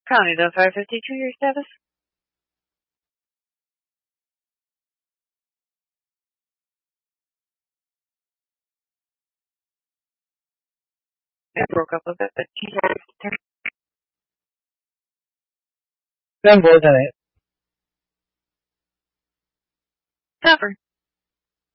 County 552, your status? It broke up a bit, but can you hear me? Then both are it. Cover.